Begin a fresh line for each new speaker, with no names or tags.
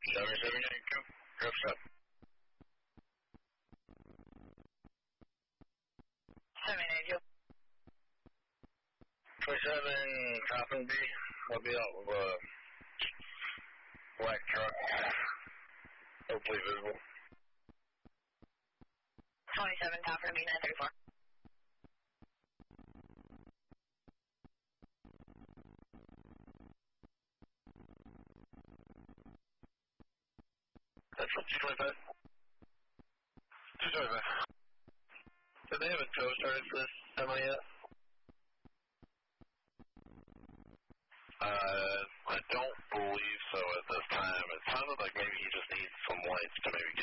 779, Grab stop.
782.
27, Coffin B. I'll be out with a black truck. Hopefully visible.
27, Coffin B, 934.
That's 225. 225. Do they have a tow started for this semi yet?
I don't believe so at this time. It sounded like maybe he just needs some lights to maybe